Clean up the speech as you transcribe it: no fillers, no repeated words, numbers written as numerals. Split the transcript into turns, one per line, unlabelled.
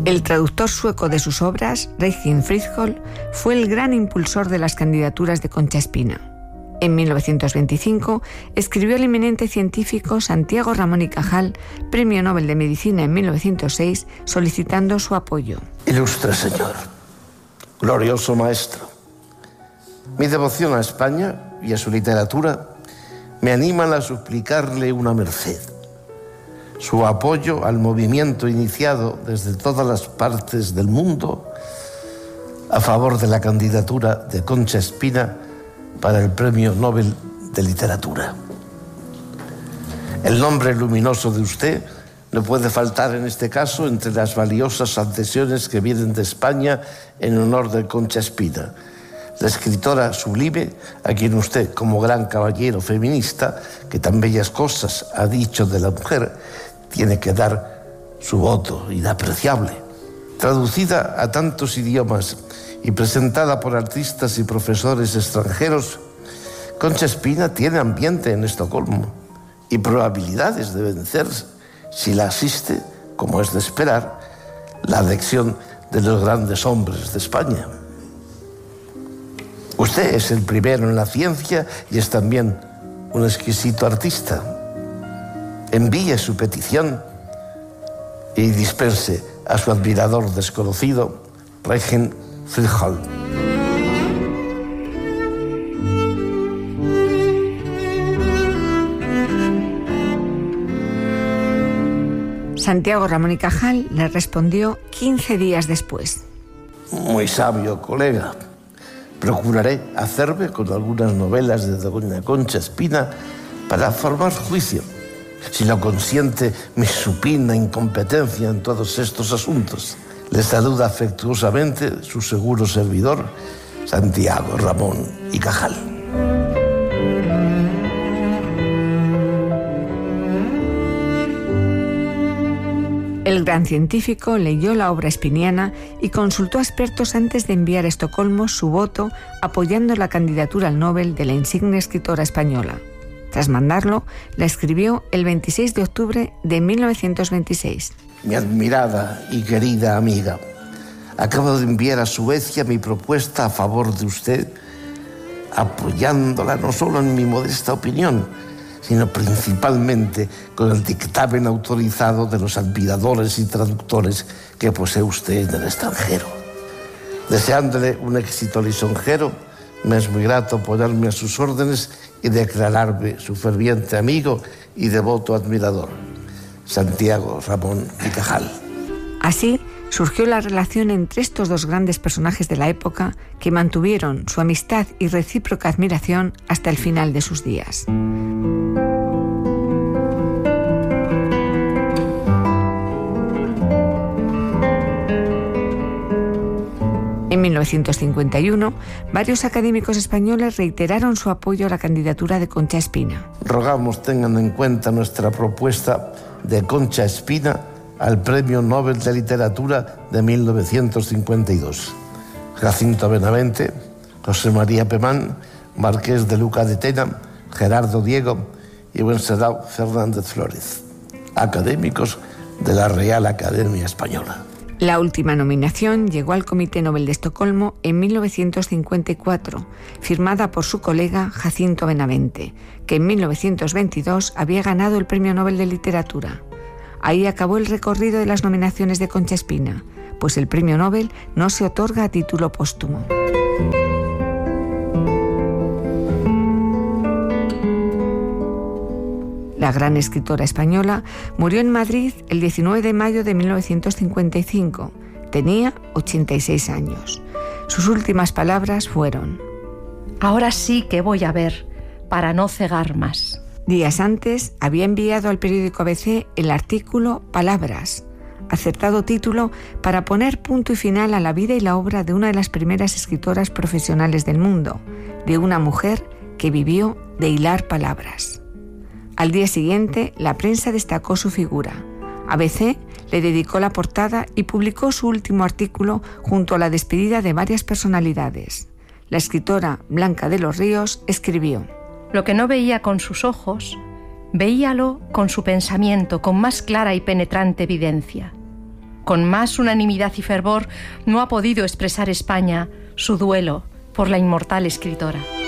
El traductor sueco de sus obras, Reichin Fridholm, fue el gran impulsor de las candidaturas de Concha Espina. En 1925 escribió el eminente científico Santiago Ramón y Cajal, Premio Nobel de Medicina en 1906, solicitando su apoyo.
Ilustre señor, glorioso maestro, mi devoción a España y a su literatura me animan a suplicarle una merced. Su apoyo al movimiento iniciado desde todas las partes del mundo a favor de la candidatura de Concha Espina para el Premio Nobel de Literatura. El nombre luminoso de usted no puede faltar en este caso entre las valiosas adhesiones que vienen de España en honor de Concha Espina, la escritora sublime a quien usted, como gran caballero feminista, que tan bellas cosas ha dicho de la mujer, tiene que dar su voto inapreciable. Traducida a tantos idiomas y presentada por artistas y profesores extranjeros, Concha Espina tiene ambiente en Estocolmo y probabilidades de vencer, si la asiste, como es de esperar, la adhesión de los grandes hombres de España. Usted es el primero en la ciencia y es también un exquisito artista. Envíe su petición y dispense a su admirador desconocido, Reichin Fridholm.
Santiago Ramón y Cajal le respondió 15 días después.
Muy sabio, colega. Procuraré hacerme con algunas novelas de doña Concha Espina para formar juicio, si lo consiente mi supina incompetencia en todos estos asuntos. Les saluda afectuosamente su seguro servidor, Santiago Ramón y Cajal.
El gran científico leyó la obra espiniana y consultó a expertos antes de enviar a Estocolmo su voto apoyando la candidatura al Nobel de la insigne escritora española. Tras mandarlo, la escribió el 26 de octubre de 1926.
Mi admirada y querida amiga, acabo de enviar a Suecia mi propuesta a favor de usted, apoyándola no solo en mi modesta opinión, sino principalmente con el dictamen autorizado de los admiradores y traductores que posee usted en el extranjero. Deseándole un éxito lisonjero, me es muy grato ponerme a sus órdenes y declararme su ferviente amigo y devoto admirador, Santiago Ramón y Cajal.
Así surgió la relación entre estos dos grandes personajes de la época que mantuvieron su amistad y recíproca admiración hasta el final de sus días. En 1951, varios académicos españoles reiteraron su apoyo a la candidatura de Concha Espina.
Rogamos tengan en cuenta nuestra propuesta de Concha Espina al Premio Nobel de Literatura de 1952. Jacinto Benavente, José María Pemán, Marqués de Luca de Tena, Gerardo Diego y Wenceslao Fernández Flórez, académicos de la Real Academia Española.
La última nominación llegó al Comité Nobel de Estocolmo en 1954, firmada por su colega Jacinto Benavente, que en 1922 había ganado el Premio Nobel de Literatura. Ahí acabó el recorrido de las nominaciones de Concha Espina, pues el Premio Nobel no se otorga a título póstumo. La gran escritora española murió en Madrid el 19 de mayo de 1955. Tenía 86 años. Sus últimas palabras fueron:
ahora sí que voy a ver, para no cegar más.
Días antes había enviado al periódico ABC el artículo Palabras, acertado título para poner punto y final a la vida y la obra de una de las primeras escritoras profesionales del mundo, de una mujer que vivió de hilar palabras. Al día siguiente, la prensa destacó su figura. ABC le dedicó la portada y publicó su último artículo junto a la despedida de varias personalidades. La escritora Blanca de los Ríos escribió:
lo que no veía con sus ojos, veíalo con su pensamiento, con más clara y penetrante evidencia. Con más unanimidad y fervor no ha podido expresar España su duelo por la inmortal escritora.